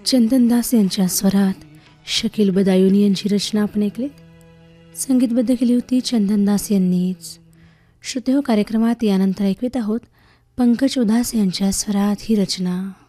चंदनदास यांच्या स्वरात शकील बदायुनी यांची रचना आपण ऐकलीत. संगीतबद्ध केली होती चंदनदास यांनीच. श्रोते हो, कार्यक्रमात यानंतर ऐकवीत आहोत पंकज उधास यांच्या स्वरात ही रचना.